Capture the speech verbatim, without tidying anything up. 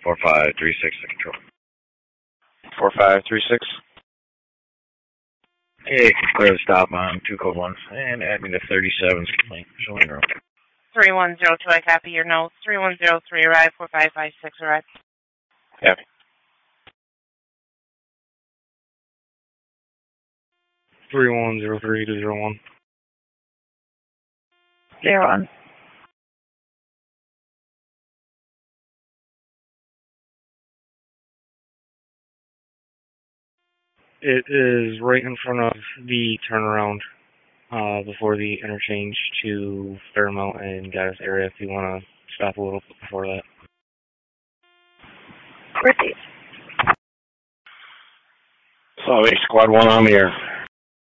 four five three six to control. four five three six. Hey, clear the stop on two code one and add me to thirty-seven's complaint. Showing room. three one zero two, I copy your notes. three one zero three, arrive. four five five six, arrive. Copy. three one zero three to zero one. Zero one. It is right in front of the turnaround uh, before the interchange to Fairmount and Gaddis area if you want to stop a little before that. Proceed. Solid Squad one on the air.